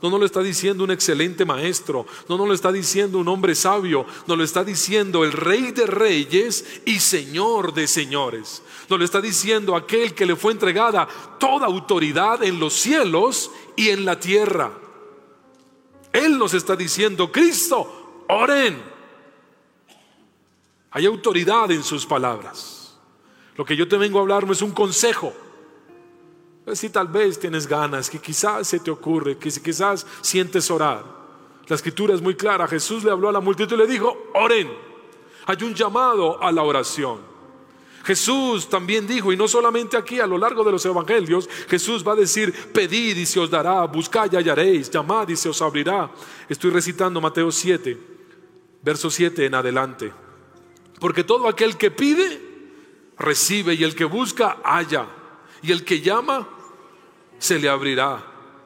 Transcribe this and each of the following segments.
no nos lo está diciendo un excelente maestro, no nos lo está diciendo un hombre sabio, nos lo está diciendo el Rey de Reyes y Señor de Señores. Nos lo está diciendo aquel que le fue entregada toda autoridad en los cielos y en la tierra. Él nos está diciendo: Cristo, oren. Hay autoridad en sus palabras. Lo que yo te vengo a hablar no es un consejo. Si tal vez tienes ganas, que quizás se te ocurre, que quizás sientes orar. La escritura es muy clara. Jesús le habló a la multitud y le dijo: oren. Hay un llamado a la oración. Jesús también dijo, y no solamente aquí, a lo largo de los evangelios, Jesús va a decir: pedid y se os dará, buscad y hallaréis, llamad y se os abrirá. Estoy recitando Mateo 7, verso 7 en adelante. Porque todo aquel que pide, recibe, y el que busca, halla, y el que llama, se le abrirá.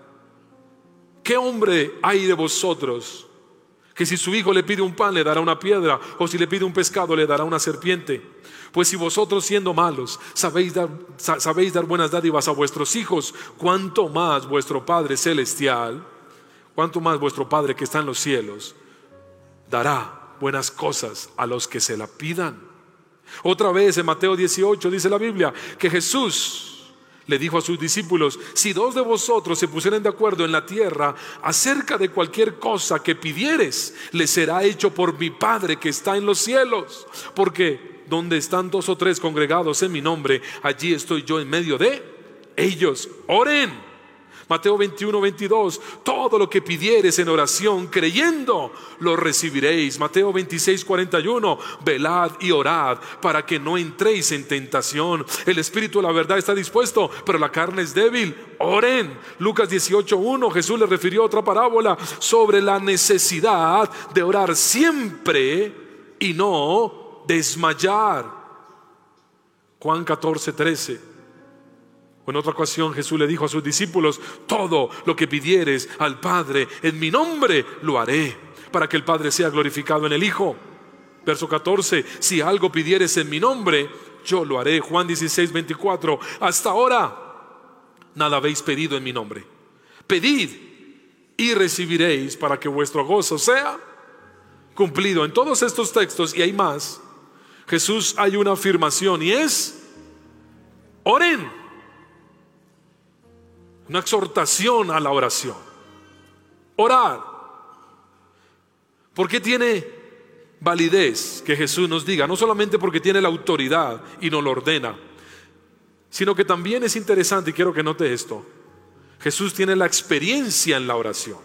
¿Qué hombre hay de vosotros que si su hijo le pide un pan, le dará una piedra? O si le pide un pescado, le dará una serpiente? Pues si vosotros, siendo malos, sabéis dar buenas dádivas a vuestros hijos, cuánto más vuestro Padre celestial, cuánto más vuestro Padre que está en los cielos, dará buenas cosas a los que se la pidan. Otra vez en Mateo 18 dice la Biblia que Jesús le dijo a sus discípulos: si dos de vosotros se pusieren de acuerdo en la tierra acerca de cualquier cosa que pidieres, les será hecho por mi Padre que está en los cielos. Porque donde están dos o tres congregados en mi nombre, allí estoy yo en medio de ellos. Oren. Mateo 21, 22. Todo lo que pidieres en oración, creyendo, lo recibiréis. Mateo 26, 41. Velad y orad para que no entréis en tentación. El espíritu de la verdad está dispuesto, pero la carne es débil. Oren. Lucas 18, 1. Jesús le refirió otra parábola sobre la necesidad de orar siempre y no desmayar. Juan 14, 13. En otra ocasión Jesús le dijo a sus discípulos: todo lo que pidieres al Padre en mi nombre, lo haré, para que el Padre sea glorificado en el Hijo. Verso 14: si algo pidieres en mi nombre, yo lo haré. Juan 16, 24. Hasta ahora nada habéis pedido en mi nombre. Pedid y recibiréis, para que vuestro gozo sea cumplido. En todos estos textos, y hay más, Jesús hay una afirmación, y es: oren. Una exhortación a la oración. Orar. ¿Por qué tiene validez que Jesús nos diga? No solamente porque tiene la autoridad y nos lo ordena, sino que también es interesante, y quiero que note esto: Jesús tiene la experiencia en la oración.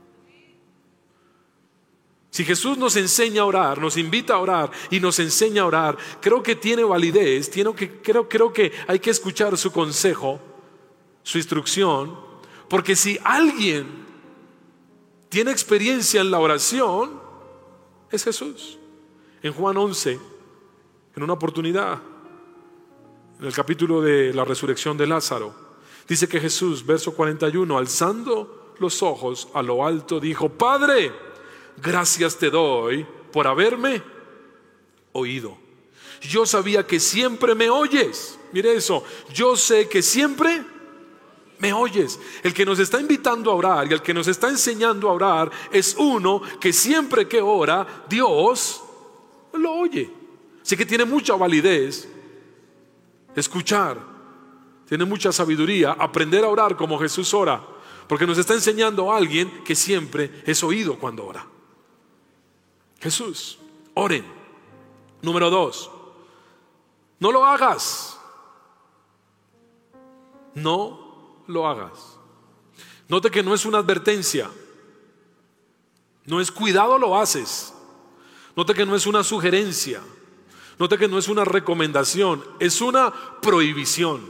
Si Jesús nos enseña a orar, nos invita a orar y nos enseña a orar, creo que tiene validez, creo que hay que escuchar su consejo, su instrucción, porque si alguien tiene experiencia en la oración, es Jesús. En Juan 11, en una oportunidad, en el capítulo de la resurrección de Lázaro, dice que Jesús, verso 41, alzando los ojos a lo alto, dijo: Padre, gracias te doy por haberme oído. Yo sabía que siempre me oyes. Mire eso, yo sé que siempre me oyes. El que nos está invitando a orar y el que nos está enseñando a orar es uno que siempre que ora, Dios lo oye. Así que tiene mucha validez escuchar, tiene mucha sabiduría aprender a orar como Jesús ora, porque nos está enseñando a alguien que siempre es oído cuando ora. Jesús, oren. Número 2, no lo hagas. No lo hagas. Note que no es una advertencia, no es cuidado lo haces. Note que no es una sugerencia, note que no es una recomendación, es una prohibición.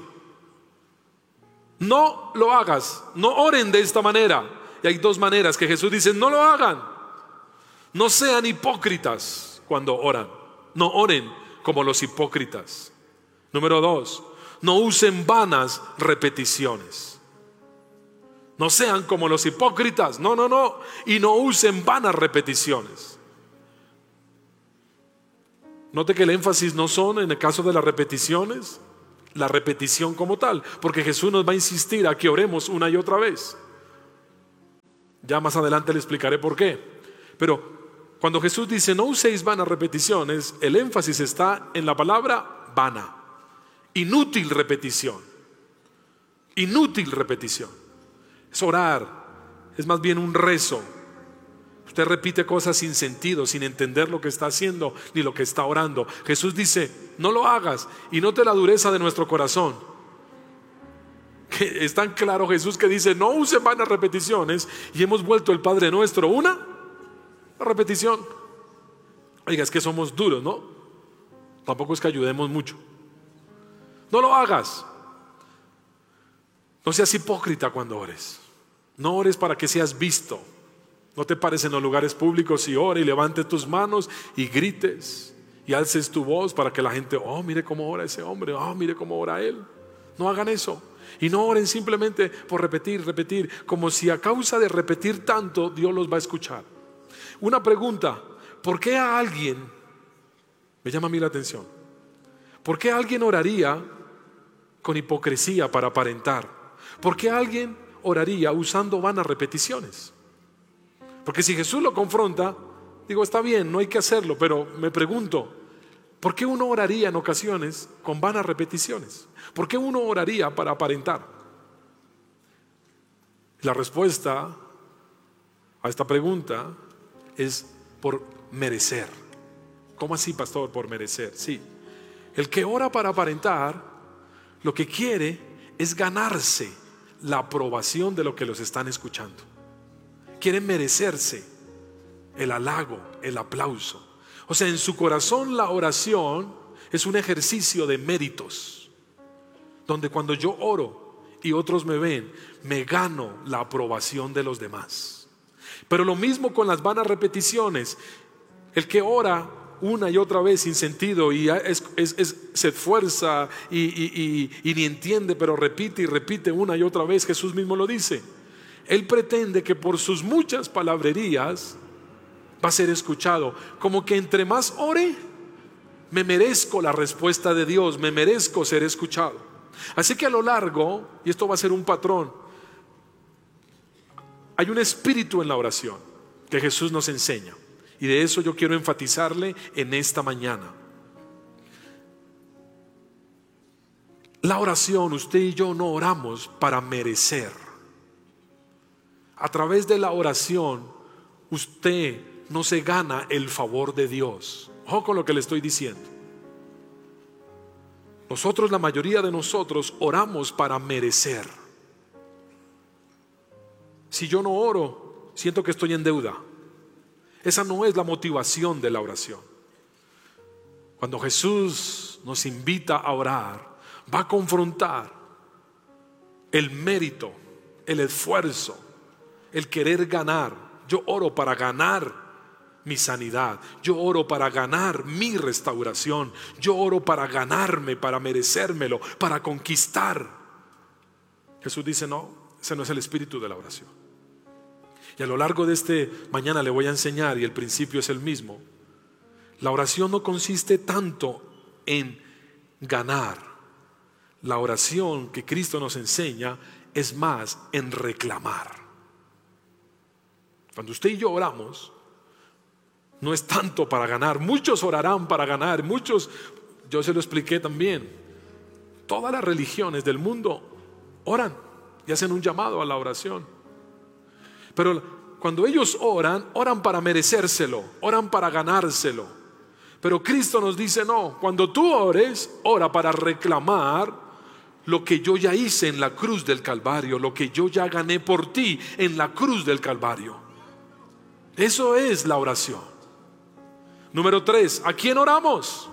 No lo hagas, no oren de esta manera. Y hay dos maneras que Jesús dice: no lo hagan. No sean hipócritas cuando oran, no oren como los hipócritas. Número 2, no usen vanas repeticiones. No sean como los hipócritas, no, y no usen vanas repeticiones. Note que el énfasis no son, en el caso de las repeticiones, la repetición como tal, porque Jesús nos va a insistir a que oremos una y otra vez. Ya más adelante le explicaré por qué. Pero cuando Jesús dice no uséis vanas repeticiones, el énfasis está en la palabra vana. Inútil repetición. Inútil repetición. Es orar, es más bien un rezo. Usted repite cosas sin sentido, sin entender lo que está haciendo ni lo que está orando. Jesús dice, no lo hagas y note la dureza de nuestro corazón. Que es tan claro Jesús que dice, no use vanas repeticiones, y hemos vuelto el Padre Nuestro una repetición. Oiga, es que somos duros, ¿no? Tampoco es que ayudemos mucho. No lo hagas. No seas hipócrita cuando ores. No ores para que seas visto. No te pares en los lugares públicos y ore y levante tus manos y grites y alces tu voz para que la gente, oh, mire cómo ora ese hombre, oh, mire cómo ora él. No hagan eso. Y no oren simplemente por repetir, como si a causa de repetir tanto Dios los va a escuchar. Una pregunta, ¿por qué a alguien, me llama a mí la atención, por qué alguien oraría con hipocresía para aparentar? ¿Por qué alguien oraría usando vanas repeticiones? Porque si Jesús lo confronta, digo, está bien, no hay que hacerlo, pero me pregunto, ¿por qué uno oraría en ocasiones con vanas repeticiones? ¿Por qué uno oraría para aparentar? La respuesta a esta pregunta es por merecer. ¿Cómo así, pastor? Por merecer. Sí. El que ora para aparentar, lo que quiere es ganarse la aprobación de los que los están escuchando. Quiere merecerse el halago, el aplauso. O sea, en su corazón la oración es un ejercicio de méritos, donde cuando yo oro y otros me ven, me gano la aprobación de los demás. Pero lo mismo con las vanas repeticiones. El que ora una y otra vez sin sentido y se esfuerza y ni entiende, pero repite y repite una y otra vez, Jesús mismo lo dice. Él pretende que por sus muchas palabrerías va a ser escuchado. Como que entre más ore, me merezco la respuesta de Dios, me merezco ser escuchado. Así que a lo largo, y esto va a ser un patrón, hay un espíritu en la oración que Jesús nos enseña, y de eso yo quiero enfatizarle en esta mañana. La oración, usted y yo no oramos para merecer. A través de la oración, usted no se gana el favor de Dios. Ojo con lo que le estoy diciendo. Nosotros, la mayoría de nosotros, oramos para merecer. Si yo no oro, siento que estoy en deuda. Esa no es la motivación de la oración. Cuando Jesús nos invita a orar, va a confrontar el mérito, el esfuerzo, el querer ganar. Yo oro para ganar mi sanidad, yo oro para ganar mi restauración, yo oro para ganarme, para merecérmelo, para conquistar. Jesús dice, no, ese no es el espíritu de la oración. Y a lo largo de mañana le voy a enseñar, y el principio es el mismo. La oración no consiste tanto en ganar. La oración que Cristo nos enseña es más en reclamar. Cuando usted y yo oramos, no es tanto para ganar. Muchos orarán para ganar, muchos, yo se lo expliqué también. Todas las religiones del mundo oran y hacen un llamado a la oración. Pero cuando ellos oran, oran para merecérselo, oran para ganárselo. Pero Cristo nos dice, no, cuando tú ores, ora para reclamar lo que yo ya hice en la cruz del Calvario, lo que yo ya gané por ti en la cruz del Calvario. Eso es la oración. Número 3, ¿a quién oramos?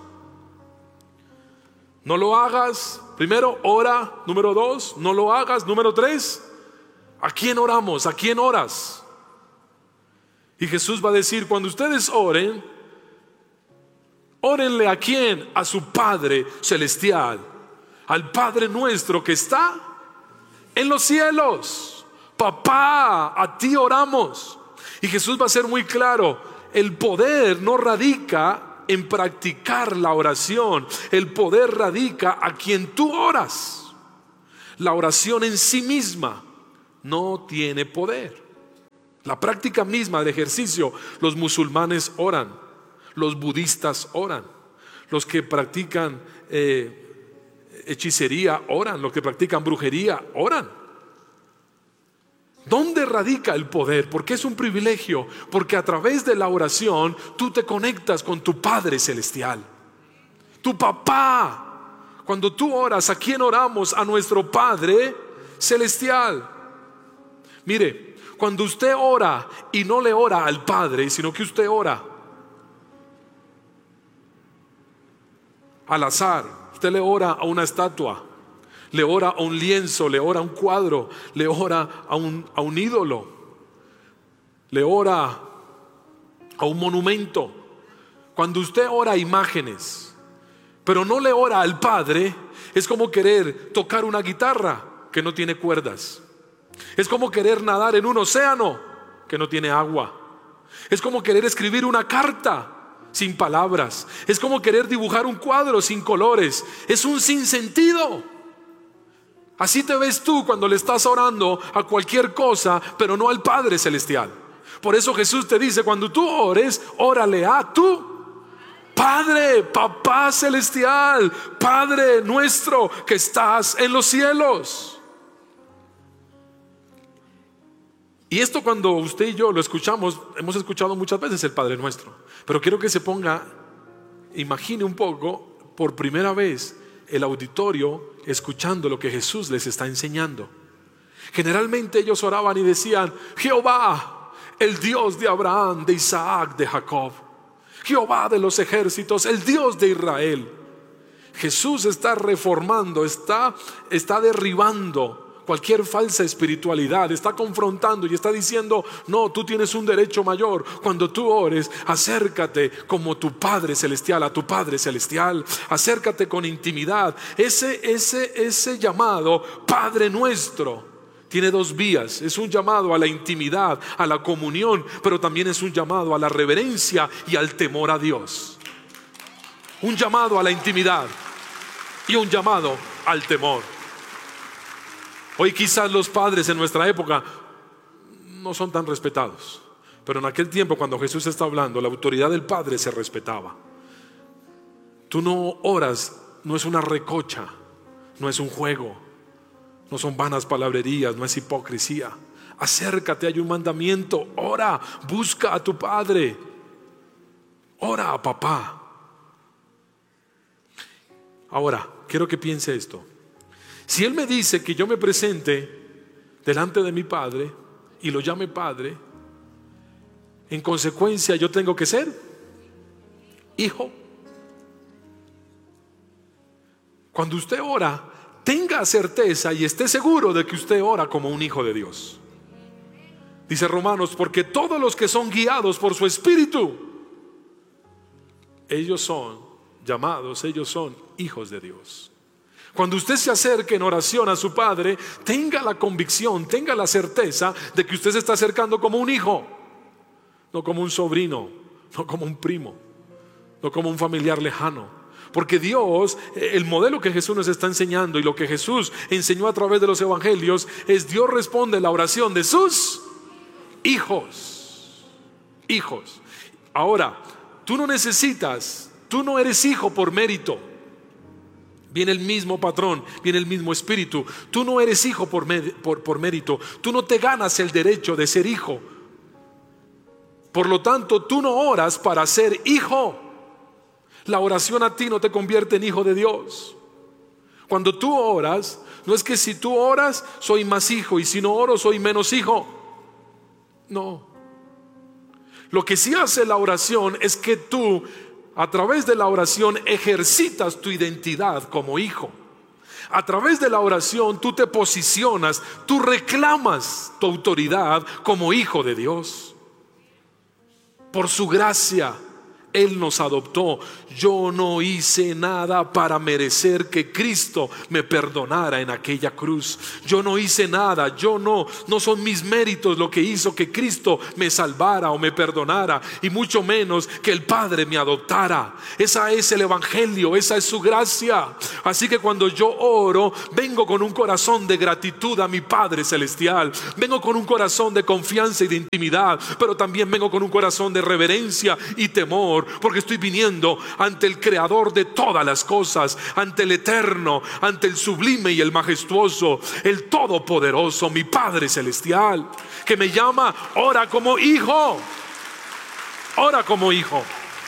No lo hagas. Primero, ora. Número 2, no lo hagas. Número 3, ¿a quién oramos? ¿A quién oras? Y Jesús va a decir, cuando ustedes oren, órenle ¿a quién? A su Padre Celestial, al Padre nuestro que está en los cielos. Papá, a ti oramos. Y Jesús va a ser muy claro. El poder no radica en practicar la oración. El poder radica a quien tú oras. La oración en sí misma no tiene poder. La práctica misma del ejercicio. Los musulmanes oran, los budistas oran, los que practican hechicería oran, los que practican brujería oran. ¿Dónde radica el poder? Porque es un privilegio, porque a través de la oración tú te conectas con tu Padre Celestial, tu papá. Cuando tú oras, ¿a quién oramos? A nuestro Padre Celestial. Mire, cuando usted ora y no le ora al Padre, sino que usted ora al azar, usted le ora a una estatua, le ora a un lienzo, le ora a un cuadro, le ora a un ídolo, le ora a un monumento. Cuando usted ora a imágenes, pero no le ora al Padre, es como querer tocar una guitarra que no tiene cuerdas. Es como querer nadar en un océano que no tiene agua. Es como querer escribir una carta sin palabras. Es como querer dibujar un cuadro sin colores. Es un sinsentido. Así te ves tú cuando le estás orando a cualquier cosa, pero no al Padre Celestial. Por eso Jesús te dice, cuando tú ores, órale a tu Padre, Papá Celestial, Padre nuestro que estás en los cielos. Y esto, cuando usted y yo lo escuchamos, hemos escuchado muchas veces el Padre Nuestro, pero quiero que se ponga, imagine un poco, por primera vez el auditorio escuchando lo que Jesús les está enseñando. Generalmente ellos oraban y decían: Jehová, el Dios de Abraham, de Isaac, de Jacob, Jehová de los ejércitos, el Dios de Israel. Jesús está reformando, está derribando cualquier falsa espiritualidad, está confrontando y está diciendo: no, tú tienes un derecho mayor. Cuando tú ores, acércate como tu Padre Celestial, a tu Padre Celestial, acércate con intimidad. Ese llamado Padre Nuestro tiene dos vías. Es un llamado a la intimidad, a la comunión, pero también es un llamado a la reverencia y al temor a Dios. Un llamado a la intimidad y un llamado al temor. Hoy quizás los padres en nuestra época no son tan respetados, pero en aquel tiempo, cuando Jesús está hablando, la autoridad del Padre se respetaba. Tú no oras, no es una recocha, no es un juego, no son vanas palabrerías, no es hipocresía. Acércate, hay un mandamiento: ora, busca a tu Padre, ora a papá. Ahora, quiero que piense esto. Si Él me dice que yo me presente delante de mi Padre y lo llame Padre, en consecuencia yo tengo que ser hijo. Cuando usted ora, tenga certeza y esté seguro de que usted ora como un hijo de Dios. Dice Romanos: porque todos los que son guiados por su Espíritu, ellos son llamados, ellos son hijos de Dios. Cuando usted se acerque en oración a su Padre, tenga la convicción, tenga la certeza de que usted se está acercando como un hijo, no como un sobrino, no como un primo, no como un familiar lejano. Porque Dios, el modelo que Jesús nos está enseñando y lo que Jesús enseñó a través de los evangelios, es: Dios responde la oración de sus hijos. Hijos. Ahora, tú no eres hijo por mérito. Viene el mismo patrón, viene el mismo espíritu. Tú no eres hijo por mérito. Tú no te ganas el derecho de ser hijo. Por lo tanto, tú no oras para ser hijo. La oración a ti no te convierte en hijo de Dios. Cuando tú oras, no es que si tú oras soy más hijo y si no oro soy menos hijo. No. Lo que sí hace la oración es que tú, a través de la oración, ejercitas tu identidad como hijo. A través de la oración tú te posicionas, tú reclamas tu autoridad como hijo de Dios. Por su gracia Él nos adoptó. Yo no hice nada para merecer que Cristo me perdonara en aquella cruz. Yo no hice nada. No son mis méritos lo que hizo que Cristo me salvara o me perdonara, y mucho menos que el Padre me adoptara. Esa es el evangelio, esa es su gracia. Así que cuando yo oro, vengo con un corazón de gratitud a mi Padre celestial. Vengo con un corazón de confianza y de intimidad, pero también vengo con un corazón de reverencia y temor, porque estoy viniendo ante el creador de todas las cosas, ante el eterno, ante el sublime y el majestuoso, el todopoderoso, mi Padre celestial, que me llama: ora como hijo, ora como hijo.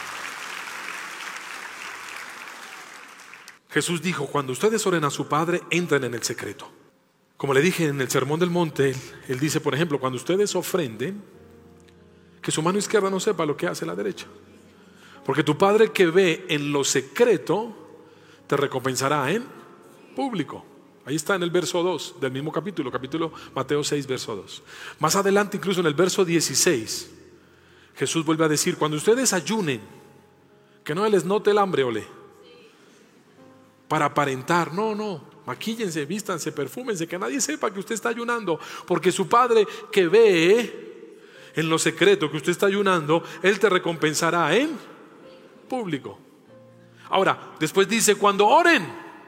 Jesús dijo: cuando ustedes oren a su Padre, entren en el secreto. Como le dije en el Sermón del Monte, él dice, por ejemplo, cuando ustedes ofrenden, que su mano izquierda no sepa lo que hace la derecha, porque tu Padre que ve en lo secreto te recompensará en público. Ahí está en el verso 2 del mismo capítulo Mateo 6, verso 2. Más adelante, incluso en el verso 16, Jesús vuelve a decir: cuando ustedes ayunen, que no les note el hambre, ole, para aparentar. No, maquíllense, vístanse, perfúmense, que nadie sepa que usted está ayunando, porque su Padre que ve en lo secreto que usted está ayunando, Él te recompensará en público. Ahora, después dice: cuando oren,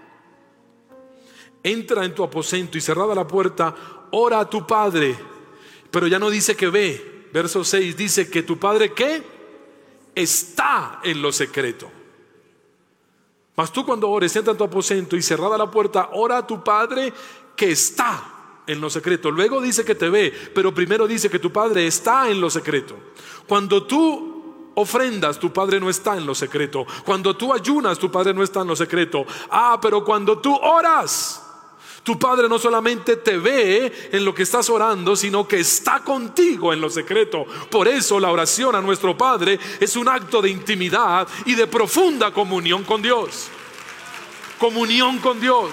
entra en tu aposento y cerrada la puerta, ora a tu Padre. Pero ya no dice que ve. Verso 6 dice que tu Padre ¿qué? Está en lo secreto. Mas tú cuando ores, entra en tu aposento y cerrada la puerta, ora a tu Padre que está en lo secreto. Luego dice que te ve, pero primero dice que tu Padre está en lo secreto. Cuando tú ofrendas, tu Padre no está en lo secreto. Cuando tú ayunas, tu Padre no está en lo secreto. Pero cuando tú oras, tu Padre no solamente te ve en lo que estás orando, sino que está contigo en lo secreto. Por eso la oración a nuestro Padre es un acto de intimidad y de profunda comunión con Dios. Comunión con Dios.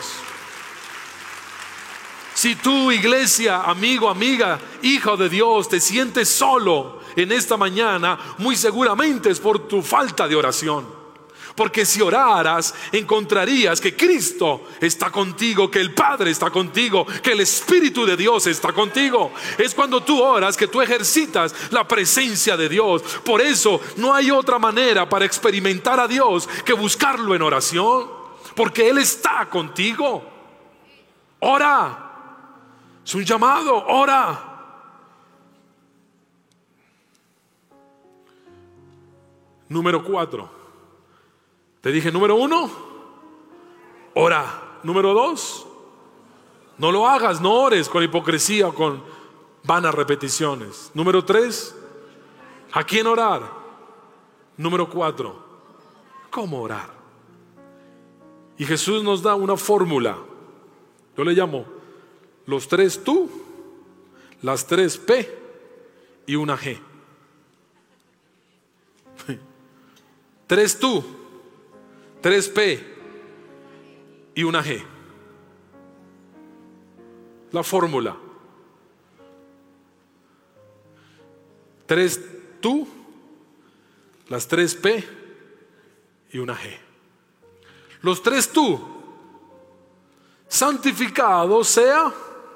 Si tú, iglesia, amigo, amiga, hijo de Dios, te sientes solo en esta mañana, muy seguramente es por tu falta de oración. Porque si oraras, encontrarías que Cristo está contigo, que el Padre está contigo, que el Espíritu de Dios está contigo. Es cuando tú oras que tú ejercitas la presencia de Dios. Por eso no hay otra manera para experimentar a Dios que buscarlo en oración, porque Él está contigo. Ora. Es un llamado, ora. Número 4. Te dije, número 1, ora. Número 2, no lo hagas, no ores con hipocresía o con vanas repeticiones. Número 3, ¿a quién orar? Número 4, ¿cómo orar? Y Jesús nos da una fórmula. Yo le llamo los 3 tú, las 3 P y una G. 3 tú, 3P y una G. La fórmula: 3 tú, las 3P y una G. Los 3 tú: santificado sea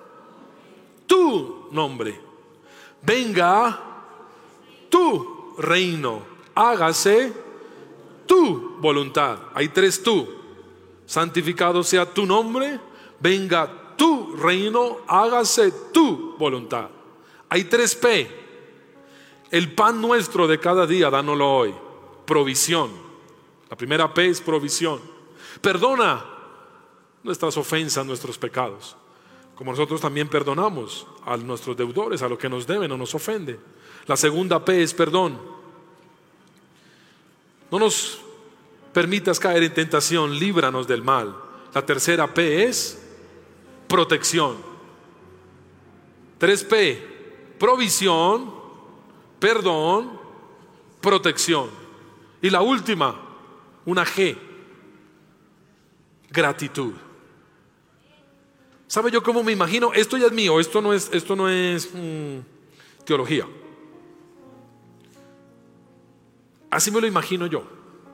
tu nombre, venga tu reino, hágase tu voluntad. Hay 3 tú: santificado sea tu nombre, venga tu reino, hágase tu voluntad. Hay 3 P: el pan nuestro de cada día, dánoslo hoy. Provisión. La primera P es provisión. Perdona nuestras ofensas, nuestros pecados, como nosotros también perdonamos a nuestros deudores, a los que nos deben o nos ofenden. La segunda P es perdón. No nos permitas caer en tentación, líbranos del mal. La tercera P es protección. 3P: provisión, perdón, protección. Y la última, una G: gratitud. ¿Sabe yo cómo me imagino? Esto ya es mío, esto no es teología. Así me lo imagino yo.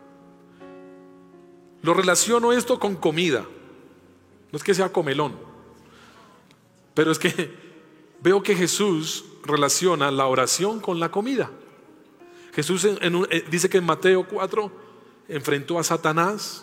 Lo relaciono esto con comida. No es que sea comelón, pero es que veo que Jesús relaciona la oración con la comida. Jesús dice que en Mateo 4 enfrentó a Satanás.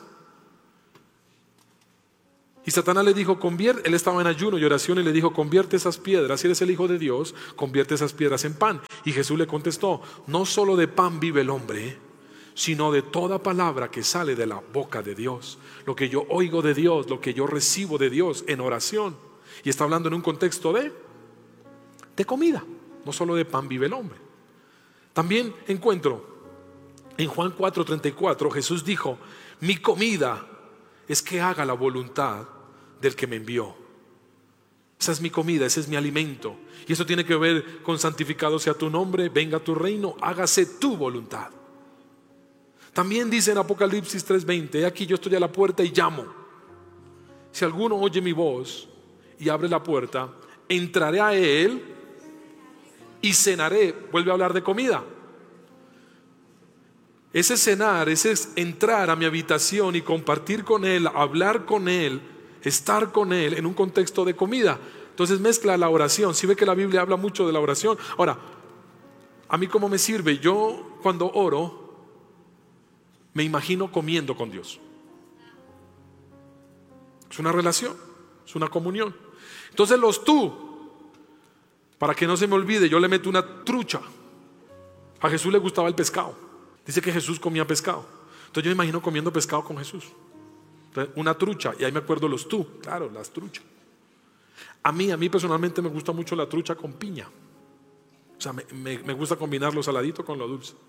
Y Satanás le dijo, él estaba en ayuno y oración y le dijo, convierte esas piedras, si eres el Hijo de Dios, convierte esas piedras en pan. Y Jesús le contestó, no solo de pan vive el hombre, sino de toda palabra que sale de la boca de Dios. Lo que yo oigo de Dios, lo que yo recibo de Dios en oración. Y está hablando en un contexto de comida, no solo de pan vive el hombre. También encuentro en Juan 4:34, Jesús dijo, mi comida es que haga la voluntad del que me envió. Esa es mi comida, ese es mi alimento. Y eso tiene que ver con santificado sea tu nombre, venga tu reino, hágase tu voluntad. También dice en Apocalipsis 3:20, aquí yo estoy a la puerta y llamo. Si alguno oye mi voz y abre la puerta, entraré a él y cenaré. Vuelve a hablar de comida. Ese cenar, ese es entrar a mi habitación y compartir con él, hablar con él, estar con él en un contexto de comida. Entonces mezcla la oración. Si ve que la Biblia habla mucho de la oración. Ahora, a mí cómo me sirve, yo cuando oro me imagino comiendo con Dios. Es una relación, es una comunión. Entonces para que no se me olvide, yo le meto una trucha. A Jesús le gustaba el pescado. Dice que Jesús comía pescado. Entonces yo me imagino comiendo pescado con Jesús. Entonces, una trucha, y ahí me acuerdo claro, las truchas. A mí personalmente me gusta mucho la trucha con piña. O sea, me gusta combinar lo saladito con lo dulce.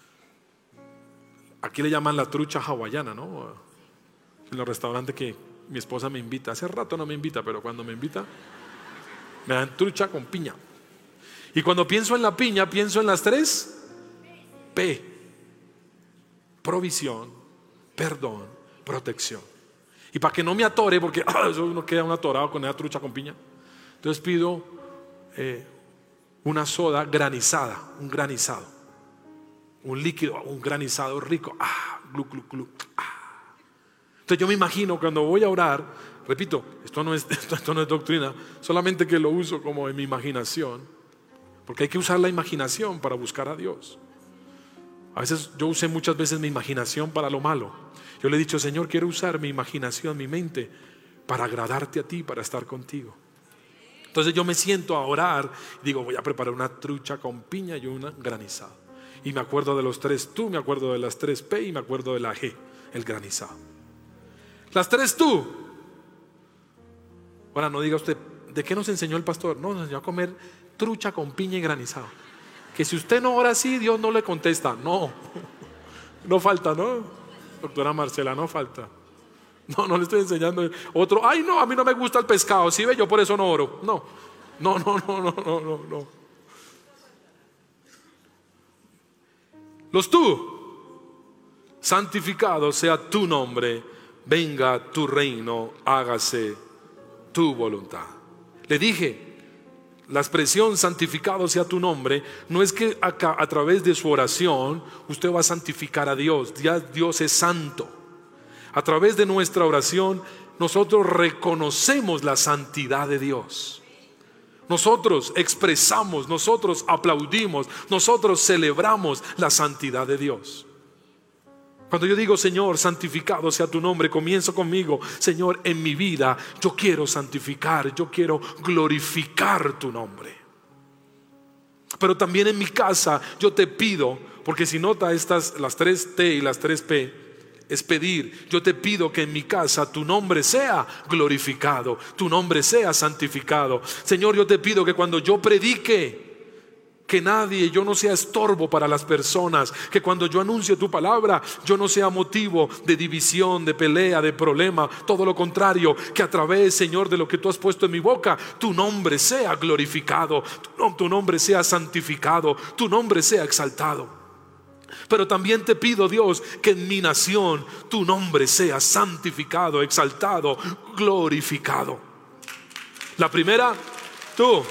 Aquí le llaman la trucha hawaiana, ¿no? En los restaurantes que mi esposa me invita. Hace rato no me invita, pero cuando me invita me dan trucha con piña. Y cuando pienso en la piña, pienso en las 3 P: provisión, perdón, protección. Y para que no me atore, porque eso uno queda un atorado con esa trucha con piña, entonces pido una soda granizada, un granizado, un líquido, un granizado rico. Glu, glu, glu. Entonces yo me imagino cuando voy a orar, repito, esto no es doctrina, solamente que lo uso como en mi imaginación, porque hay que usar la imaginación para buscar a Dios. A veces yo usé muchas veces mi imaginación para lo malo. Yo le he dicho, Señor, quiero usar mi imaginación, mi mente, para agradarte a ti, para estar contigo. Entonces yo me siento a orar y digo, voy a preparar una trucha con piña y una granizada. Y me acuerdo de los 3 tú, me acuerdo de las 3 P y me acuerdo de la G, el granizado. Las 3 tú. Ahora no diga usted, ¿de qué nos enseñó el pastor? No, nos enseñó a comer trucha con piña y granizado. Que si usted no ora así, Dios no le contesta. No falta, ¿no? Doctora Marcela, no falta. No le estoy enseñando. Otro, ay no, a mí no me gusta el pescado. ¿Sí ve? Yo por eso no oro. No. Los tú. Santificado sea tu nombre, venga tu reino, hágase tu voluntad. Le dije, la expresión santificado sea tu nombre no es que a través de su oración usted va a santificar a Dios. Ya Dios es santo. A través de nuestra oración nosotros reconocemos la santidad de Dios. Nosotros expresamos, nosotros aplaudimos, nosotros celebramos la santidad de Dios. Cuando yo digo, Señor, santificado sea tu nombre, comienzo conmigo. Señor, en mi vida yo quiero santificar, yo quiero glorificar tu nombre. Pero también en mi casa yo te pido, porque si nota las 3 T y las 3 P, es pedir. Yo te pido que en mi casa tu nombre sea glorificado, tu nombre sea santificado. Señor, yo te pido que cuando yo predique, que yo no sea estorbo para las personas, que cuando yo anuncie tu palabra, yo no sea motivo de división, de pelea, de problema, todo lo contrario, que a través, Señor, de lo que tú has puesto en mi boca, tu nombre sea glorificado, tu nombre sea santificado, tu nombre sea exaltado. Pero también te pido, Dios, que en mi nación tu nombre sea santificado, exaltado, glorificado. La primera, tú.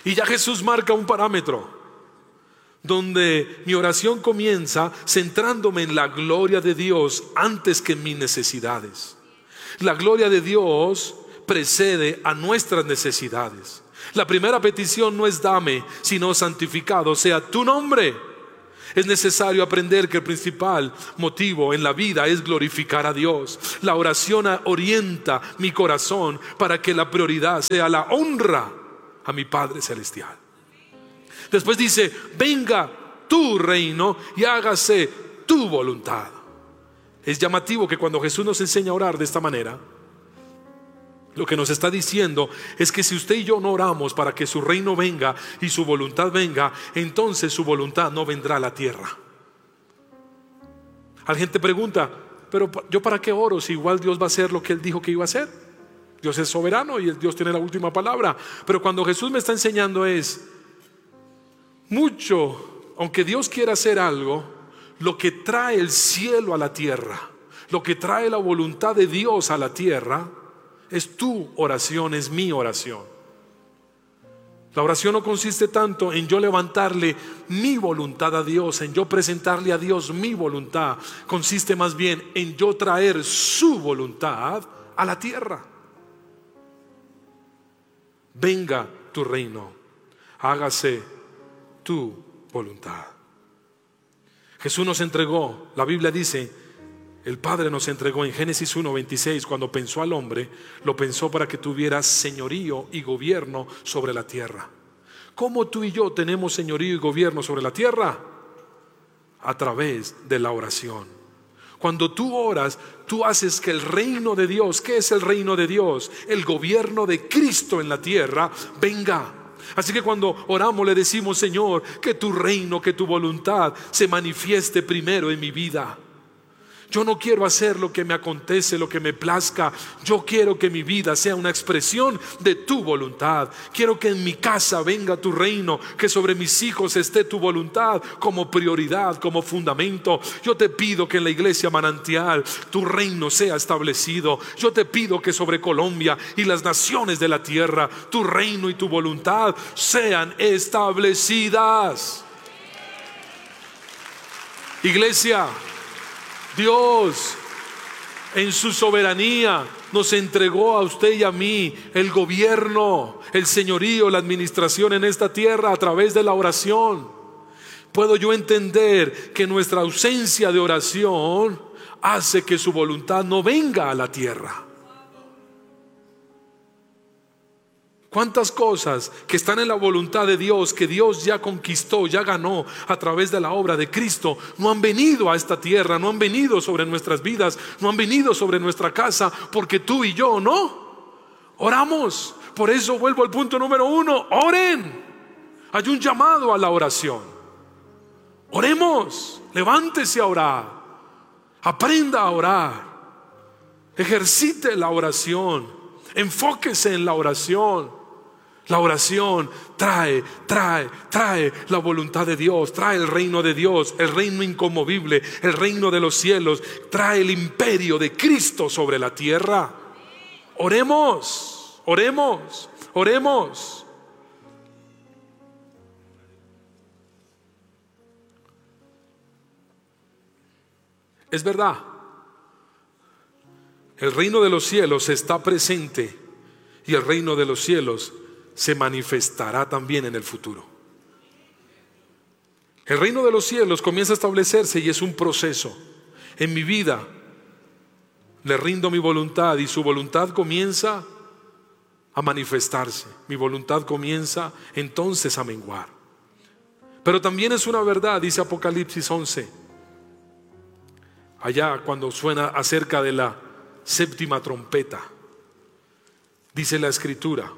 Y ya Jesús marca un parámetro donde mi oración comienza centrándome en la gloria de Dios antes que en mis necesidades. La gloria de Dios precede a nuestras necesidades. La primera petición no es dame, sino santificado sea tu nombre. Es necesario aprender que el principal motivo en la vida es glorificar a Dios. La oración orienta mi corazón para que la prioridad sea la honra a mi Padre Celestial. Después dice, venga tu reino y hágase tu voluntad. Es llamativo que cuando Jesús nos enseña a orar de esta manera, lo que nos está diciendo es que si usted y yo no oramos para que su reino venga y su voluntad venga, entonces su voluntad no vendrá a la tierra. La gente pregunta, pero ¿yo para qué oro si igual Dios va a hacer lo que Él dijo que iba a hacer? Dios es soberano y Dios tiene la última palabra. Pero cuando Jesús me está enseñando es, mucho, aunque Dios quiera hacer algo, lo que trae el cielo a la tierra, lo que trae la voluntad de Dios a la tierra, es tu oración, es mi oración. La oración no consiste tanto en yo levantarle mi voluntad a Dios, en yo presentarle a Dios mi voluntad. Consiste más bien en yo traer su voluntad a la tierra. Venga tu reino, hágase tu voluntad. Jesús nos entregó, la Biblia dice, el Padre nos entregó en Génesis 1:26, cuando pensó al hombre, lo pensó para que tuviera señorío y gobierno sobre la tierra. ¿Cómo tú y yo tenemos señorío y gobierno sobre la tierra? A través de la oración. Cuando tú oras, tú haces que el reino de Dios, ¿qué es el reino de Dios? El gobierno de Cristo en la tierra venga. Así que cuando oramos le decimos, Señor, que tu reino, que tu voluntad se manifieste primero en mi vida. Yo no quiero hacer lo que me acontece, lo que me plazca. Yo quiero que mi vida sea una expresión de tu voluntad. Quiero que en mi casa venga tu reino, que sobre mis hijos esté tu voluntad como prioridad, como fundamento. Yo te pido que en la iglesia Manantial tu reino sea establecido. Yo te pido que sobre Colombia y las naciones de la tierra tu reino y tu voluntad sean establecidas. Iglesia, Dios en su soberanía nos entregó a usted y a mí el gobierno, el señorío, la administración en esta tierra a través de la oración. Puedo yo entender que nuestra ausencia de oración hace que su voluntad no venga a la tierra. ¿Cuántas cosas que están en la voluntad de Dios, que Dios ya conquistó, ya ganó a través de la obra de Cristo, no han venido a esta tierra, no han venido sobre nuestras vidas, no han venido sobre nuestra casa, porque tú y yo no oramos? Por eso vuelvo al punto número 1, oren. Hay un llamado a la oración. Oremos, levántese a orar, aprenda a orar, ejercite la oración, enfóquese en la oración. La oración trae la voluntad de Dios, trae el reino de Dios, el reino inconmovible, el reino de los cielos, trae el imperio de Cristo sobre la tierra. Oremos, oremos, oremos. Es verdad, el reino de los cielos está presente y el reino de los cielos se manifestará también en el futuro. El reino de los cielos comienza a establecerse y es un proceso. En mi vida le rindo mi voluntad y su voluntad comienza a manifestarse. Mi voluntad comienza entonces a menguar. Pero también es una verdad, dice Apocalipsis 11, allá cuando suena acerca de la séptima trompeta, dice la Escritura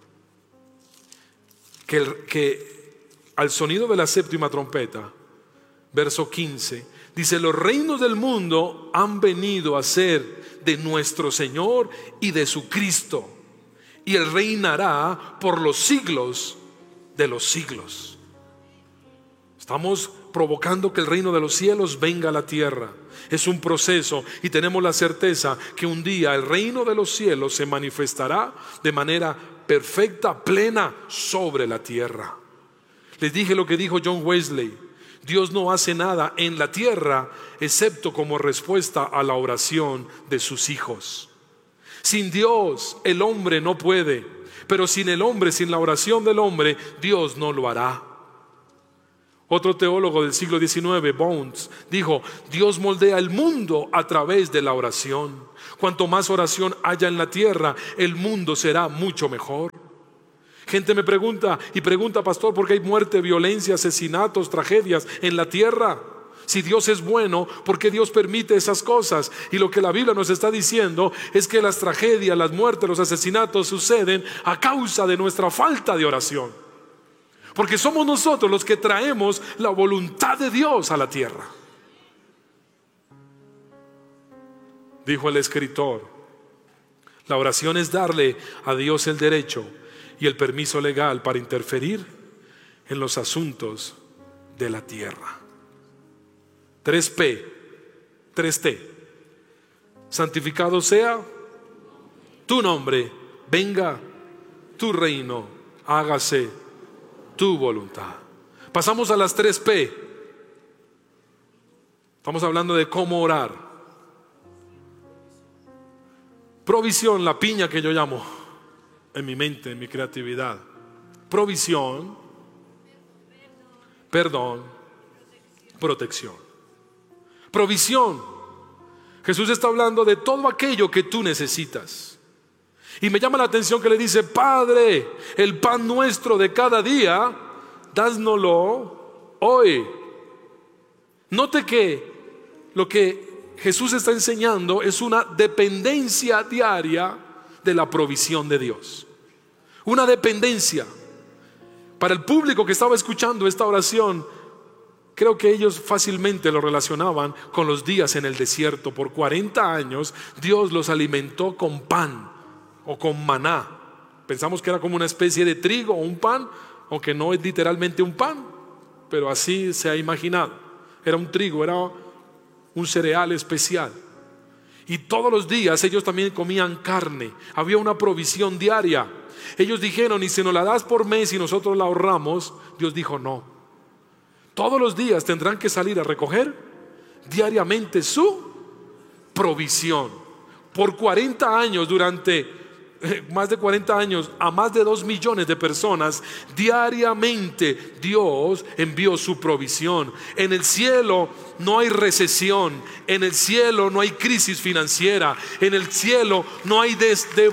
que al sonido de la séptima trompeta, verso 15, dice: los reinos del mundo han venido a ser de nuestro Señor y de su Cristo, y Él reinará por los siglos de los siglos. Estamos provocando que el reino de los cielos venga a la tierra. Es un proceso y tenemos la certeza que un día el reino de los cielos se manifestará de manera perfecta, plena sobre la tierra. Les dije lo que dijo John Wesley: Dios no hace nada en la tierra excepto como respuesta a la oración de sus hijos. Sin Dios el hombre no puede, pero sin el hombre, sin la oración del hombre, Dios no lo hará. Otro teólogo del siglo XIX, Bones, dijo: Dios moldea el mundo a través de la oración. Cuanto más oración haya en la tierra, el mundo será mucho mejor. Gente me pregunta y pregunta: pastor, ¿por qué hay muerte, violencia, asesinatos, tragedias en la tierra? Si Dios es bueno, ¿por qué Dios permite esas cosas? Y lo que la Biblia nos está diciendo es que las tragedias, las muertes, los asesinatos suceden a causa de nuestra falta de oración. Porque somos nosotros los que traemos la voluntad de Dios a la tierra. Dijo el escritor: la oración es darle a Dios el derecho y el permiso legal para interferir en los asuntos de la tierra. 3P, 3T. Santificado sea tu nombre, venga tu reino, hágase tu voluntad. Pasamos a las 3P. Estamos hablando de cómo orar. Provisión, la piña que yo llamo en mi mente, en mi creatividad. Provisión, perdón, protección. Provisión. Jesús está hablando de todo aquello que tú necesitas. Y me llama la atención que le dice: Padre, el pan nuestro de cada día, dásnoslo hoy. Note que lo que Jesús está enseñando es una dependencia diaria de la provisión de Dios. Una dependencia. Para el público que estaba escuchando esta oración, creo que ellos fácilmente lo relacionaban con los días en el desierto. Por 40 años Dios los alimentó con pan o con maná. Pensamos que era como una especie de trigo o un pan, aunque no es literalmente un pan, pero así se ha imaginado. Era un trigo, era un cereal especial. Y todos los días ellos también comían carne. Había una provisión diaria. Ellos dijeron: y si nos la das por mes y nosotros la ahorramos. Dios dijo: no. Todos los días tendrán que salir a recoger diariamente su provisión. Por 40 años, durante más de 40 años, a más de 2 millones de personas, diariamente Dios envió su provisión. En el cielo no hay recesión, en el cielo no hay crisis financiera, en el cielo no hay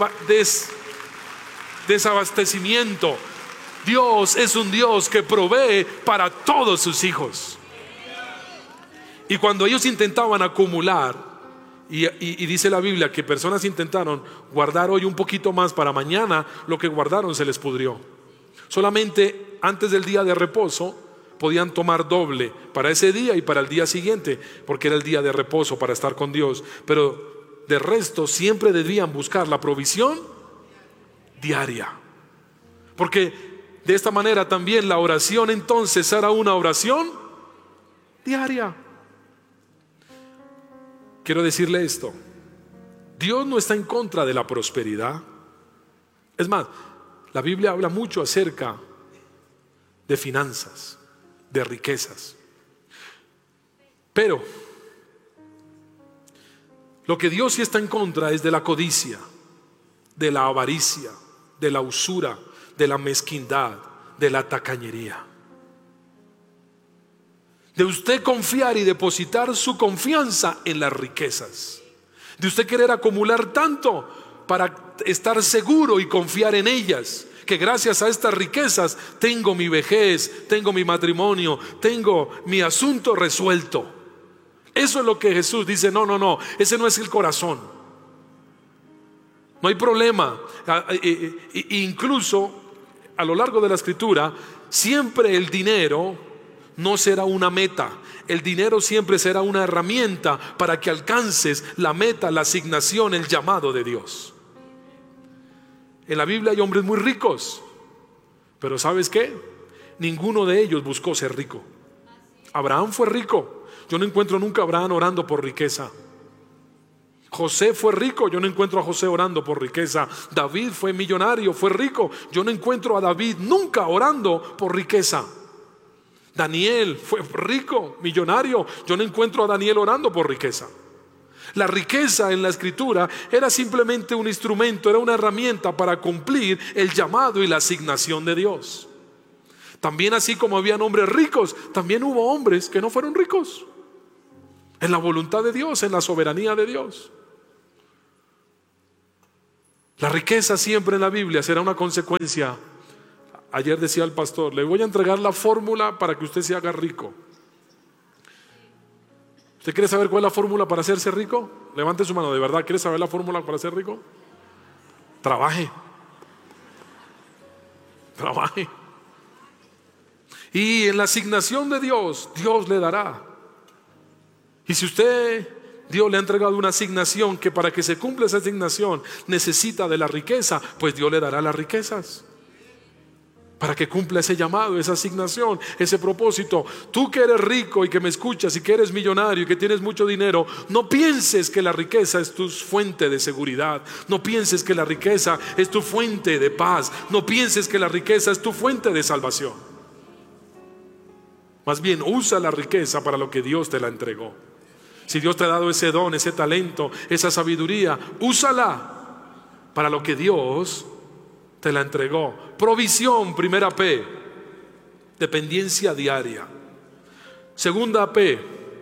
desabastecimiento. Dios es un Dios que provee para todos sus hijos. Y cuando ellos intentaban acumular, y dice la Biblia que personas intentaron guardar hoy un poquito más para mañana, lo que guardaron se les pudrió. Solamente antes del día de reposo podían tomar doble para ese día y para el día siguiente, porque era el día de reposo para estar con Dios. Pero de resto siempre debían buscar la provisión diaria, porque de esta manera también la oración entonces era una oración diaria. Quiero decirle esto: Dios no está en contra de la prosperidad. Es más, la Biblia habla mucho acerca de finanzas, de riquezas. Pero lo que Dios sí está en contra es de la codicia, de la avaricia, de la usura, de la mezquindad, de la tacañería. De usted confiar y depositar su confianza en las riquezas. De usted querer acumular tanto para estar seguro y confiar en ellas, que gracias a estas riquezas tengo mi vejez, tengo mi matrimonio, tengo mi asunto resuelto. Eso es lo que Jesús dice: no, ese no es el corazón. No hay problema. Incluso a lo largo de la Escritura, siempre el dinero no será una meta. El dinero siempre será una herramienta para que alcances la meta, la asignación, el llamado de Dios. En la Biblia hay hombres muy ricos, pero ¿sabes qué? Ninguno de ellos buscó ser rico. Abraham fue rico. Yo no encuentro nunca a Abraham orando por riqueza. José fue rico, yo no encuentro a José orando por riqueza. David fue millonario, fue rico, yo no encuentro a David nunca orando por riqueza. Daniel fue rico, millonario, yo no encuentro a Daniel orando por riqueza. La riqueza en la escritura era simplemente un instrumento, era una herramienta para cumplir el llamado y la asignación de Dios. También, así como habían hombres ricos, también hubo hombres que no fueron ricos, en la voluntad de Dios, en la soberanía de Dios. La riqueza siempre en la Biblia será una consecuencia. Ayer decía el pastor, le voy a entregar la fórmula para que usted se haga rico. ¿Usted quiere saber cuál es la fórmula para hacerse rico? Levante su mano, ¿de verdad quiere saber la fórmula para ser rico? Trabaje. Trabaje. Y en la asignación de Dios, Dios le dará. Y si Dios le ha entregado una asignación que para que se cumpla esa asignación necesita de la riqueza, pues Dios le dará las riquezas para que cumpla ese llamado, esa asignación, ese propósito. Tú que eres rico y que me escuchas y que eres millonario y que tienes mucho dinero, no pienses que la riqueza es tu fuente de seguridad. No pienses que la riqueza es tu fuente de paz. No pienses que la riqueza es tu fuente de salvación. Más bien, usa la riqueza para lo que Dios te la entregó. Si Dios te ha dado ese don, ese talento, esa sabiduría, úsala para lo que Dios te la entregó. Provisión, primera P, dependencia diaria. Segunda P,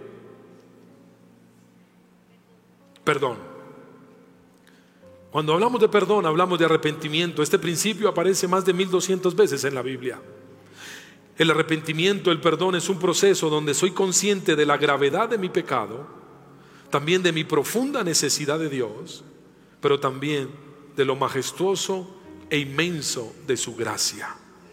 perdón. Cuando hablamos de perdón, hablamos de arrepentimiento. Este principio aparece más de 1200 veces en la Biblia. El arrepentimiento, el perdón, es un proceso donde soy consciente de la gravedad de mi pecado, también de mi profunda necesidad de Dios, pero también de lo majestuoso e inmenso de su gracia.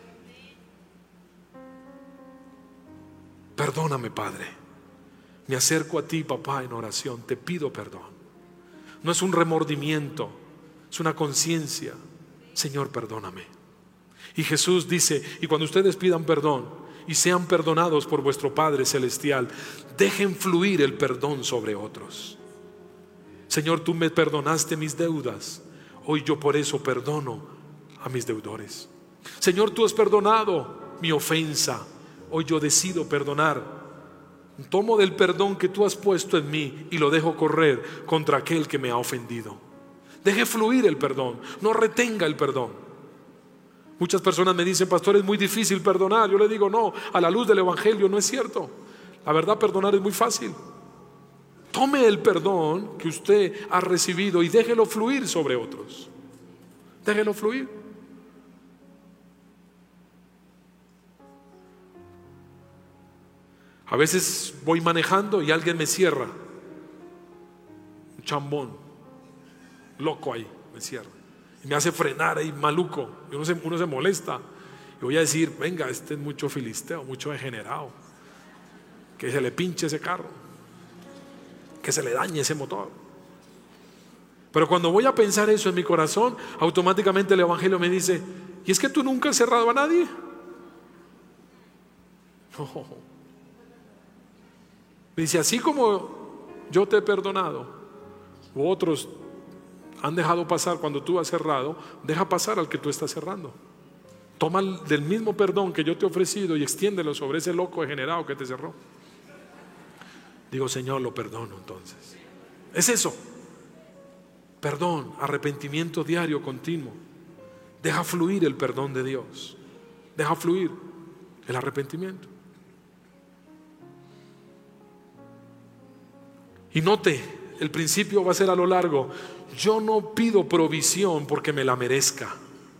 Perdóname, Padre. Me acerco a ti, papá, en oración. Te pido perdón. No es un remordimiento, es una conciencia. Señor, perdóname. Y Jesús dice, y cuando ustedes pidan perdón y sean perdonados por vuestro Padre Celestial, dejen fluir el perdón sobre otros. Señor, tú me perdonaste mis deudas, hoy yo por eso perdono a mis deudores. Señor, tú has perdonado mi ofensa, hoy yo decido perdonar. Tomo del perdón que tú has puesto en mí y lo dejo correr contra aquel que me ha ofendido. Deje fluir el perdón, no retenga el perdón. Muchas personas me dicen, pastor, es muy difícil perdonar. Yo le digo, no, a la luz del Evangelio no es cierto. La verdad, perdonar es muy fácil. Tome el perdón que usted ha recibido y déjelo fluir sobre otros. Déjelo fluir. A veces voy manejando y alguien me cierra. Un chambón, loco ahí, me cierra. Y me hace frenar ahí maluco. Y uno se molesta. Y voy a decir, venga, este es mucho filisteo, mucho degenerado. Que se le pinche ese carro. Que se le dañe ese motor. Pero cuando voy a pensar eso en mi corazón, automáticamente el Evangelio me dice, ¿y es que tú nunca has cerrado a nadie? No. Me dice, así como yo te he perdonado, u otros han dejado pasar cuando tú has cerrado, deja pasar al que tú estás cerrando. Toma del mismo perdón que yo te he ofrecido y extiéndelo sobre ese loco degenerado que te cerró. Digo, Señor, lo perdono entonces. Es eso. Perdón, arrepentimiento diario, continuo. Deja fluir el perdón de Dios. Deja fluir el arrepentimiento. Y note, el principio va a ser a lo largo. Yo no pido provisión porque me la merezca.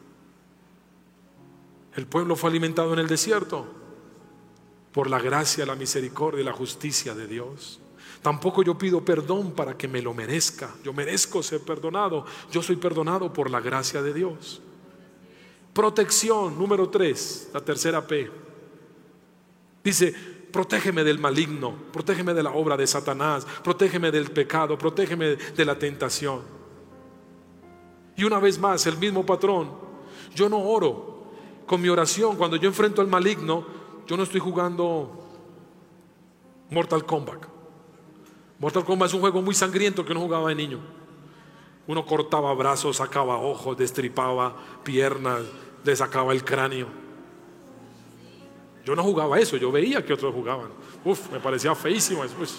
El pueblo fue alimentado en el desierto por la gracia, la misericordia y la justicia de Dios. Tampoco yo pido perdón para que me lo merezca. Yo merezco ser perdonado. Yo soy perdonado por la gracia de Dios. Protección, número 3, la tercera P. Dice, protégeme del maligno, protégeme de la obra de Satanás, protégeme del pecado, protégeme de la tentación. Y una vez más, el mismo patrón. Yo no oro con mi oración. Cuando yo enfrento al maligno, yo no estoy jugando Mortal Kombat. Mortal Kombat es un juego muy sangriento que uno jugaba de niño. Uno cortaba brazos, sacaba ojos, destripaba piernas, le sacaba el cráneo. Yo no jugaba eso, yo veía que otros jugaban. Me parecía feísimo después.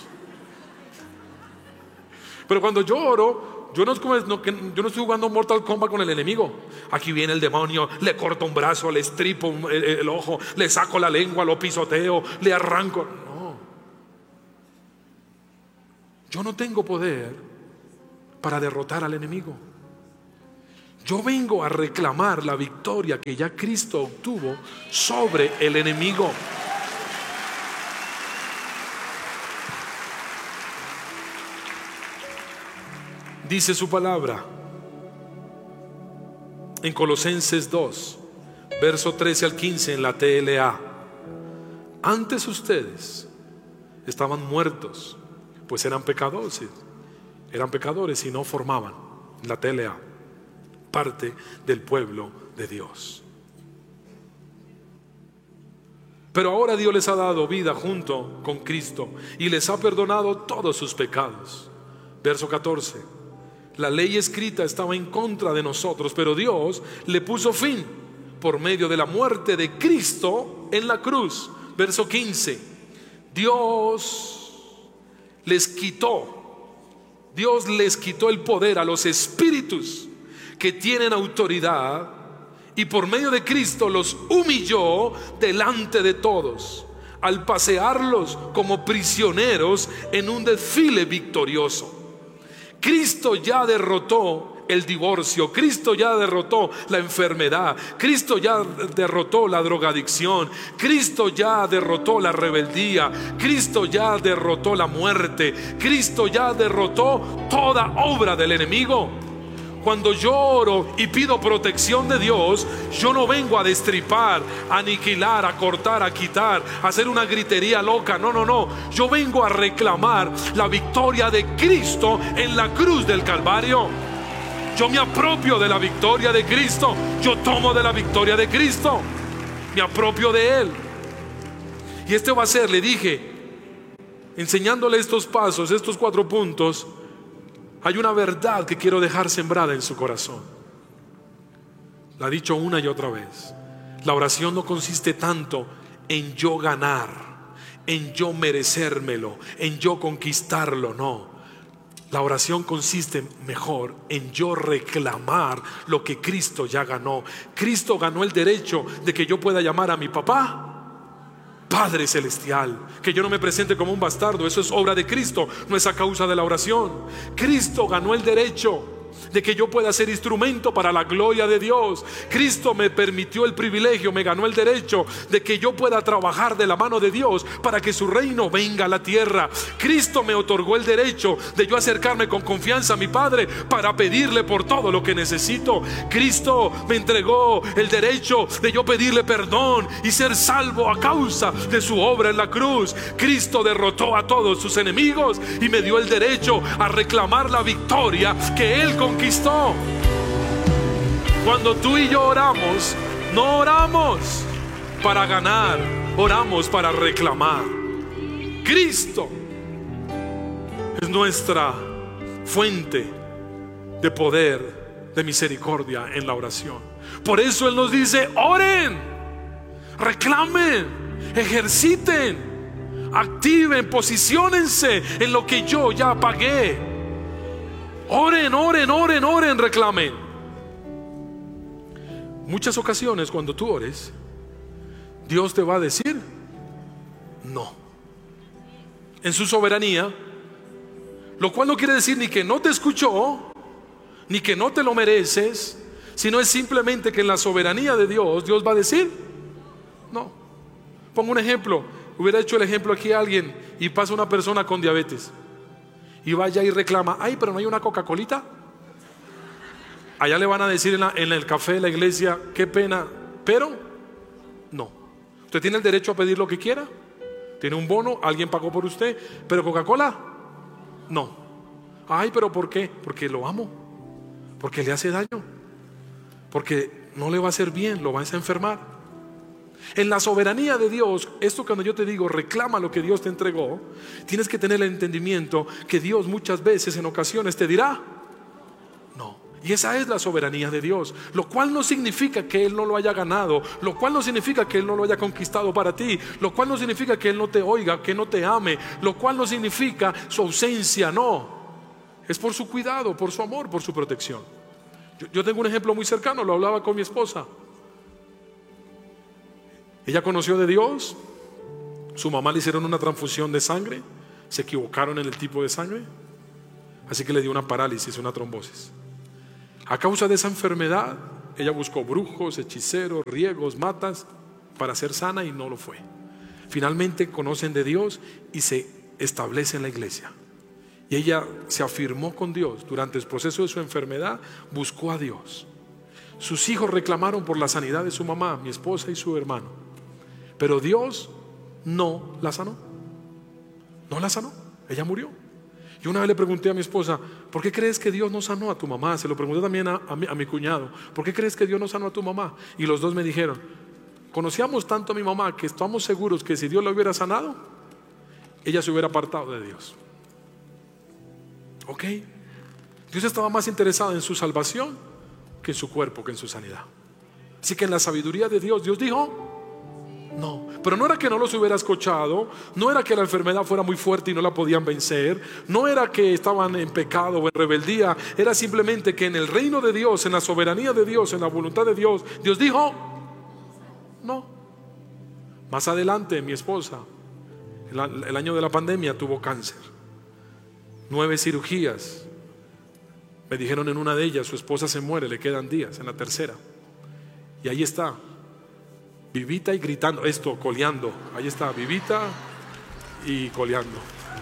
Pero cuando yo oro, yo no estoy jugando Mortal Kombat con el enemigo. Aquí viene el demonio, le corto un brazo, le estripo el ojo, le saco la lengua, lo pisoteo, le arranco. No. Yo no tengo poder para derrotar al enemigo. Yo vengo a reclamar la victoria que ya Cristo obtuvo sobre el enemigo. Dice su palabra en Colosenses 2, verso 13 al 15 en la TLA. Antes ustedes estaban muertos, pues eran pecadores y no formaban, en la TLA, parte del pueblo de Dios. Pero ahora Dios les ha dado vida junto con Cristo y les ha perdonado todos sus pecados. Verso 14. La ley escrita estaba en contra de nosotros, pero Dios le puso fin por medio de la muerte de Cristo en la cruz. Verso 15. Dios les quitó el poder a los espíritus que tienen autoridad y por medio de Cristo los humilló delante de todos al pasearlos como prisioneros en un desfile victorioso. Cristo ya derrotó el divorcio, Cristo ya derrotó la enfermedad, Cristo ya derrotó la drogadicción, Cristo ya derrotó la rebeldía, Cristo ya derrotó la muerte, Cristo ya derrotó toda obra del enemigo. Cuando yo oro y pido protección de Dios, yo no vengo a destripar, a aniquilar, a cortar, a quitar, a hacer una gritería loca. No. Yo vengo a reclamar la victoria de Cristo en la cruz del Calvario. Yo me apropio de la victoria de Cristo. Yo tomo de la victoria de Cristo. Me apropio de Él. Y este va a ser, le dije, enseñándole estos pasos, estos 4 puntos. Hay una verdad que quiero dejar sembrada en su corazón. La he dicho una y otra vez. La oración no consiste tanto en yo ganar, en yo merecérmelo, en yo conquistarlo, no. La oración consiste mejor en yo reclamar lo que Cristo ya ganó. Cristo ganó el derecho de que yo pueda llamar a mi papá Padre Celestial, que yo no me presente como un bastardo. Eso es obra de Cristo, no es a causa de la oración. Cristo ganó el derecho de que yo pueda ser instrumento para la gloria de Dios. Cristo me permitió el privilegio, me ganó el derecho de que yo pueda trabajar de la mano de Dios para que su reino venga a la tierra. Cristo me otorgó el derecho de yo acercarme con confianza a mi Padre para pedirle por todo lo que necesito. Cristo me entregó el derecho de yo pedirle perdón y ser salvo a causa de su obra en la cruz. Cristo derrotó a todos sus enemigos y me dio el derecho a reclamar la victoria que Él conquistó. Cuando tú y yo oramos, no oramos para ganar, oramos para reclamar. Cristo es nuestra fuente de poder, de misericordia en la oración. Por eso Él nos dice: oren, reclamen, ejerciten, activen, posiciónense en lo que yo ya pagué. Oren, reclamen. Muchas ocasiones cuando tú ores, Dios te va a decir no, en su soberanía, lo cual no quiere decir ni que no te escuchó, ni que no te lo mereces, sino es simplemente que en la soberanía de Dios, Dios va a decir no. Pongo un ejemplo. Hubiera hecho el ejemplo aquí a alguien y pasa una persona con diabetes y vaya y reclama: ay, pero no hay una Coca-Colita. Allá le van a decir en el café de la iglesia: qué pena, pero no. Usted tiene el derecho a pedir lo que quiera. Tiene un bono, alguien pagó por usted, pero Coca-Cola, no. Ay, pero ¿por qué? Porque lo amo, porque le hace daño, porque no le va a hacer bien, lo va a enfermar. En la soberanía de Dios, esto cuando yo te digo reclama lo que Dios te entregó, tienes que tener el entendimiento que Dios muchas veces, en ocasiones, te dirá no. Y esa es la soberanía de Dios, lo cual no significa que Él no lo haya ganado, lo cual no significa que Él no lo haya conquistado para ti, lo cual no significa que Él no te oiga, que no te ame, lo cual no significa su ausencia, no. Es por su cuidado, por su amor, por su protección. Yo tengo un ejemplo muy cercano, lo hablaba con mi esposa. Ella conoció de Dios, su mamá le hicieron una transfusión de sangre, se equivocaron en el tipo de sangre, así que le dio una parálisis, una trombosis. A causa de esa enfermedad, ella buscó brujos, hechiceros, riegos, matas para ser sana y no lo fue. Finalmente conocen de Dios y se establece en la iglesia. Y ella se afirmó con Dios durante el proceso de su enfermedad, buscó a Dios. Sus hijos reclamaron por la sanidad de su mamá, mi esposa y su hermano, pero Dios no la sanó. No la sanó, ella murió. Yo una vez le pregunté a mi esposa, ¿por qué crees que Dios no sanó a tu mamá? Se lo pregunté también a mi cuñado, ¿por qué crees que Dios no sanó a tu mamá? Y los dos me dijeron, conocíamos tanto a mi mamá que estamos seguros que si Dios la hubiera sanado, ella se hubiera apartado de Dios. Ok, Dios estaba más interesado en su salvación que en su cuerpo, que en su sanidad. Así que en la sabiduría de Dios, Dios dijo no, pero no era que no los hubiera escuchado, no era que la enfermedad fuera muy fuerte y no la podían vencer, no era que estaban en pecado o en rebeldía, era simplemente que en el reino de Dios, en la soberanía de Dios, en la voluntad de Dios, Dios dijo no. Más adelante mi esposa, el año de la pandemia, tuvo cáncer, 9 cirugías. Me dijeron en una de ellas, su esposa se muere, le quedan días, en la tercera, y ahí está, vivita y gritando, coleando. Ahí está, vivita y coleando.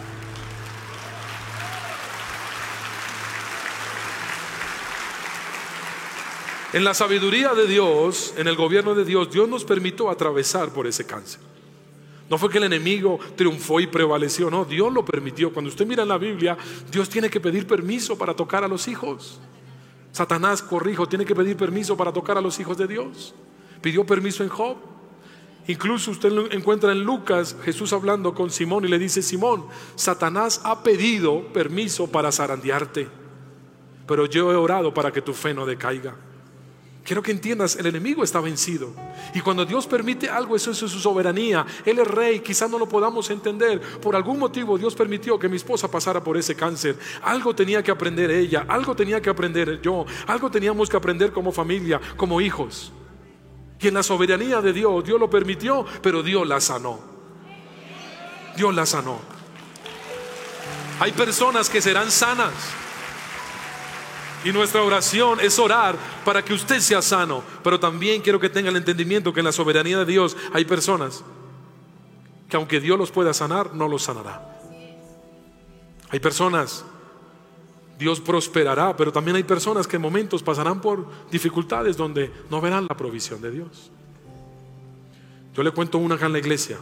En la sabiduría de Dios, en el gobierno de Dios, Dios nos permitió atravesar por ese cáncer. No fue que el enemigo triunfó y prevaleció, no, Dios lo permitió. Cuando usted mira en la Biblia, Dios tiene que pedir permiso para tocar a los hijos. Satanás, tiene que pedir permiso para tocar a los hijos de Dios. Pidió permiso en Job. Incluso usted lo encuentra en Lucas, Jesús hablando con Simón y le dice, Simón, Satanás ha pedido permiso para zarandearte, pero yo he orado para que tu fe no decaiga. Quiero que entiendas, el enemigo está vencido. Y cuando Dios permite algo, eso es su soberanía. Él es rey, quizás no lo podamos entender. Por algún motivo Dios permitió que mi esposa pasara por ese cáncer. Algo tenía que aprender ella, algo tenía que aprender yo, algo teníamos que aprender como familia, como hijos. Y en la soberanía de Dios, Dios lo permitió, pero Dios la sanó. Dios la sanó. Hay personas que serán sanas. Y nuestra oración es orar para que usted sea sano. Pero también quiero que tenga el entendimiento que en la soberanía de Dios hay personas que aunque Dios los pueda sanar, no los sanará. Hay personas, Dios prosperará, pero también hay personas que en momentos pasarán por dificultades donde no verán la provisión de Dios. Yo le cuento una acá en la iglesia.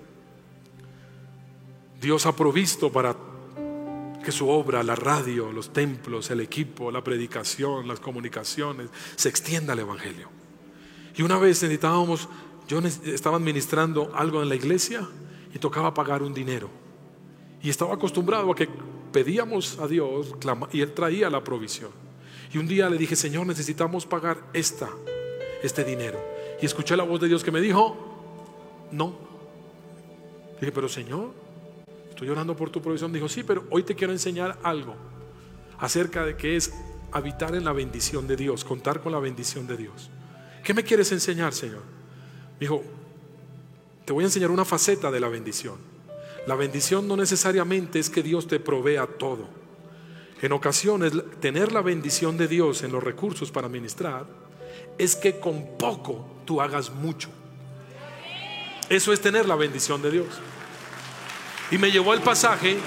Dios ha provisto para que su obra, la radio, los templos, el equipo, la predicación, las comunicaciones, se extienda el evangelio. Y una vez yo estaba administrando algo en la iglesia y tocaba pagar un dinero. Y estaba acostumbrado a que pedíamos a Dios y Él traía la provisión. Y un día le dije, Señor, necesitamos pagar este dinero. Y escuché la voz de Dios que me dijo, no. Dije, pero Señor, estoy orando por tu provisión. Dijo, sí, pero hoy te quiero enseñar algo acerca de qué es habitar en la bendición de Dios, contar con la bendición de Dios. ¿Qué me quieres enseñar, Señor? Dijo, te voy a enseñar una faceta de la bendición. La bendición no necesariamente es que Dios te provea todo. En ocasiones, tener la bendición de Dios en los recursos para ministrar es que con poco tú hagas mucho. Eso es tener la bendición de Dios. Y me llevó al pasaje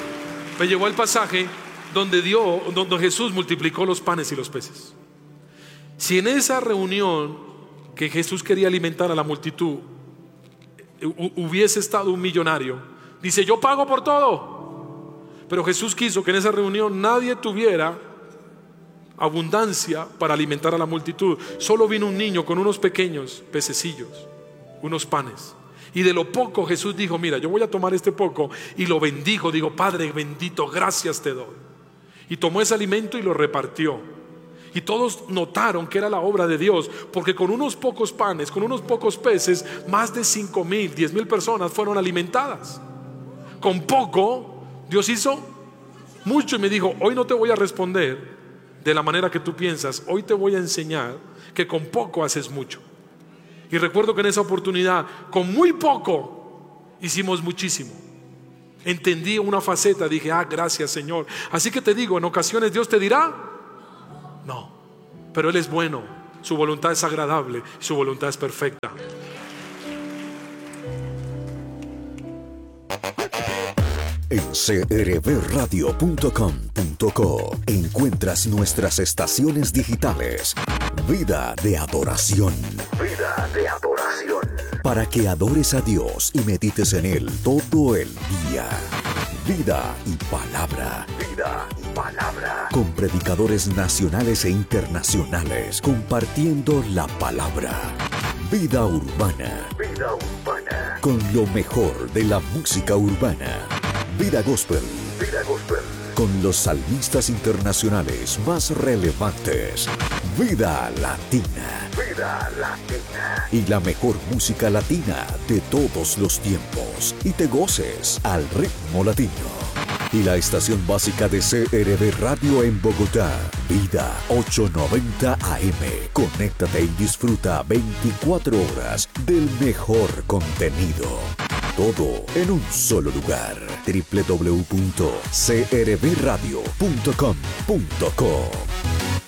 donde Jesús multiplicó los panes y los peces. Si en esa reunión que Jesús quería alimentar a la multitud hubiese estado un millonario, dice, yo pago por todo. Pero Jesús quiso que en esa reunión nadie tuviera abundancia para alimentar a la multitud. Solo vino un niño con unos pequeños pececillos unos panes. Y de lo poco Jesús dijo, mira, yo voy a tomar este poco, y lo bendijo. Digo, Padre bendito, gracias te doy. Y tomó ese alimento y lo repartió. Y todos notaron que era la obra de Dios, porque con unos pocos panes, con unos pocos peces, más de 5,000, 10,000 personas fueron alimentadas. Con poco, Dios hizo mucho y me dijo, hoy no te voy a responder de la manera que tú piensas, hoy te voy a enseñar que con poco haces mucho. Y recuerdo que en esa oportunidad, con muy poco, hicimos muchísimo. Entendí una faceta, dije, gracias Señor. Así que te digo, en ocasiones Dios te dirá, no, pero Él es bueno, su voluntad es agradable, su voluntad es perfecta. En crbradio.com.co encuentras nuestras estaciones digitales. Vida de adoración. Vida de adoración. Para que adores a Dios y medites en Él todo el día. Vida y palabra. Vida y palabra. Con predicadores nacionales e internacionales compartiendo la palabra. Vida urbana. Vida urbana. Con lo mejor de la música urbana. Vida gospel. Vida gospel. Con los salmistas internacionales más relevantes. Vida latina. Vida latina. Y la mejor música latina de todos los tiempos. Y te goces al ritmo latino. Y la estación básica de CRB Radio en Bogotá. Vida 890 AM. Conéctate y disfruta 24 horas del mejor contenido. Todo en un solo lugar. www.crbradio.com.co